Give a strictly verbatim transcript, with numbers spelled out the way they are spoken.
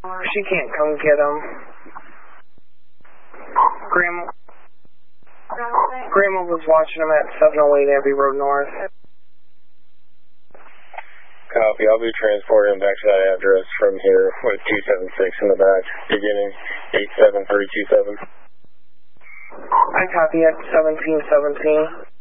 She can't come get him. Grandma, Grandma was watching him at seven oh eight Abbey Road North. Copy. I'll be transporting him back to that address from here with two seven six in the back, beginning eight seven three two seven. I copy at seventeen seventeen.